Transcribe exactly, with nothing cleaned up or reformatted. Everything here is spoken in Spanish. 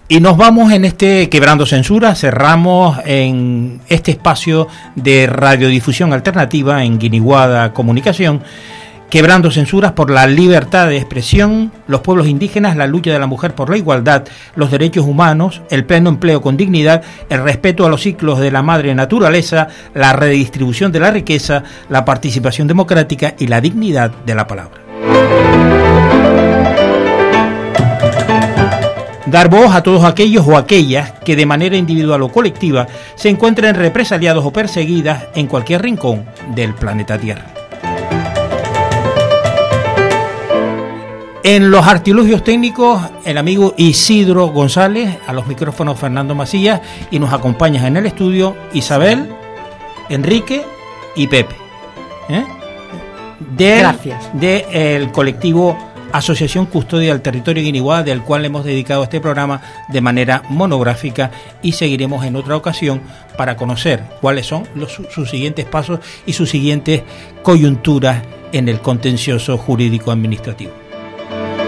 Y nos vamos en este Quebrando Censura, cerramos en este espacio de radiodifusión alternativa en Guiniguada Comunicación, Quebrando Censuras por la libertad de expresión, los pueblos indígenas, la lucha de la mujer por la igualdad, los derechos humanos, el pleno empleo con dignidad, el respeto a los ciclos de la madre naturaleza, la redistribución de la riqueza, la participación democrática y la dignidad de la palabra. Dar voz a todos aquellos o aquellas que de manera individual o colectiva se encuentren represaliados o perseguidas en cualquier rincón del planeta Tierra. En los artilugios técnicos, el amigo Isidro González, a los micrófonos Fernando Macías, y nos acompaña en el estudio Isabel, Enrique y Pepe. ¿Eh? Del, Gracias. Del colectivo Asociación Custodia del Territorio Guiniguada, del cual hemos dedicado este programa de manera monográfica, y seguiremos en otra ocasión para conocer cuáles son los, sus siguientes pasos y sus siguientes coyunturas en el contencioso jurídico administrativo.